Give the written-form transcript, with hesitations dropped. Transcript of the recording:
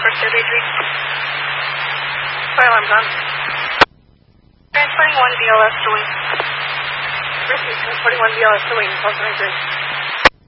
First 33. Fire alarm's on. Transporting 1 BLS to wing. Transporting 1 BLS to wing, call 23.